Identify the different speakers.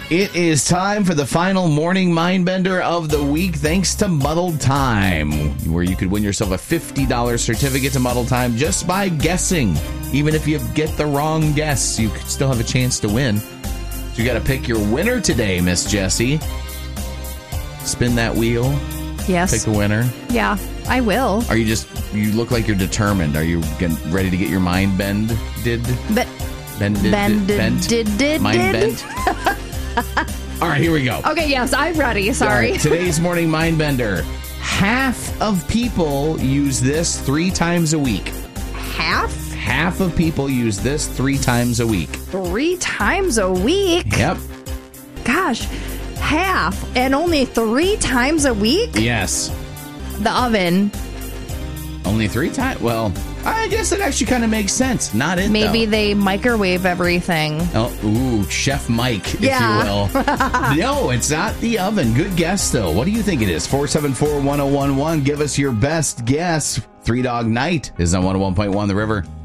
Speaker 1: It is time for the final morning Mindbender of the week, thanks to Muddled Time, where you could win yourself a $50 certificate to Muddled Time just by guessing. Even if you get the wrong guess, you could still have a chance to win. So you got to pick your winner today, Miss Jessie. Spin that wheel.
Speaker 2: Yes.
Speaker 1: Pick a winner.
Speaker 2: Yeah, I will.
Speaker 1: Are you look like you're determined. Are you ready to get your mind bended? Mind bent? All right, here we go.
Speaker 2: Okay, yes, I'm ready. Sorry.
Speaker 1: Right, today's morning Mindbender. Half of people use this 3 times a week.
Speaker 2: Half?
Speaker 1: Half of people use this 3 times a week.
Speaker 2: 3 times a week?
Speaker 1: Yep.
Speaker 2: Gosh, half and only 3 times a week?
Speaker 1: Yes.
Speaker 2: The oven.
Speaker 1: Only 3 times? Well, I guess it actually kind of makes sense. Not it,
Speaker 2: Maybe
Speaker 1: though.
Speaker 2: they microwave everything.
Speaker 1: Oh, ooh, Chef Mike, if you will. No, it's not the oven. Good guess, though. What do you think it is? 474-1011. Give us your best guess. 3 Dog Night is on 101.1 The River.